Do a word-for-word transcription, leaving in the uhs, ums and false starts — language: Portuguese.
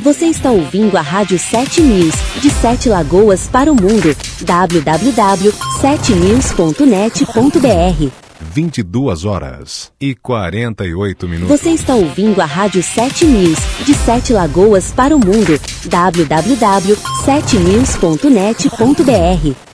Você está ouvindo a Rádio sete News, de Sete Lagoas para o mundo. w w w ponto sete news ponto net ponto b r. vinte e duas horas e quarenta e oito minutos. Você está ouvindo a Rádio sete News, de Sete Lagoas para o mundo. w w w ponto sete news ponto net ponto b r.